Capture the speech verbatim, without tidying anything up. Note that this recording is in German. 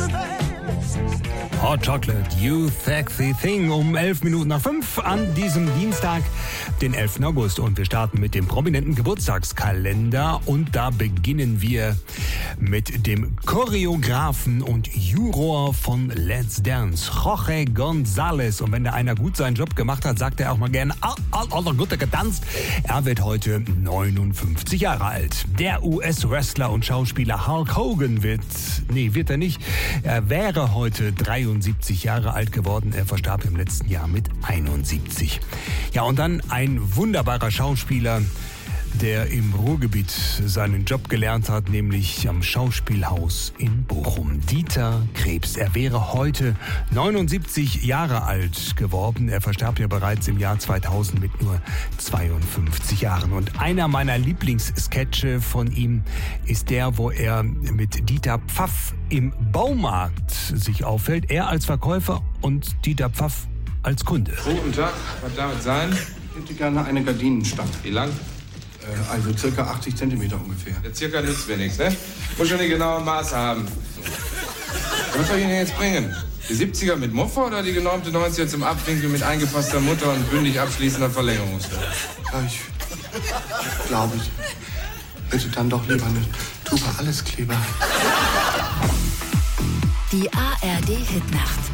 Hot Chocolate, You Sexy Thing, um elf Minuten nach fünf an diesem Dienstag, den elften August. Und wir starten mit dem prominenten Geburtstagskalender. Und da beginnen wir mit dem Choreografen und Juror von Let's Dance, Jorge González. Und wenn da einer gut seinen Job gemacht hat, sagt er auch mal gerne, ah, ah, ah, gut getanzt. Er wird heute neunundfünfzig Jahre alt. Der U S-Wrestler und Schauspieler Hulk Hogan wird, nee, wird er nicht, er wäre heute dreiundsiebzig Jahre alt geworden. Er verstarb im letzten Jahr mit einundsiebzig. Ja, und dann ein wunderbarer Schauspieler, der im Ruhrgebiet seinen Job gelernt hat, nämlich am Schauspielhaus in Bochum. Dieter Krebs. Er wäre heute neunundsiebzig Jahre alt geworden. Er verstarb ja bereits im Jahr zweitausend mit nur zweiundfünfzig Jahren. Und einer meiner Lieblingssketche von ihm ist der, wo er mit Dieter Pfaff im Baumarkt sich auffällt. Er als Verkäufer und Dieter Pfaff als Kunde. Guten Tag, was darf es sein? Ich hätte gerne eine Gardinenstange. Wie lang? Äh, also circa achtzig Zentimeter ungefähr. Ja, circa nützt mir nichts, ne? Muss schon die genauen Maße haben. Was soll ich Ihnen jetzt bringen? Die siebziger mit Muffer oder die genormte neunziger zum Abwinkeln mit eingefasster Mutter und bündig abschließender Verlängerungsstelle? Ja, ich glaube, ich hätte dann doch lieber eine Tube Alleskleber. Die A R D-Hitnacht.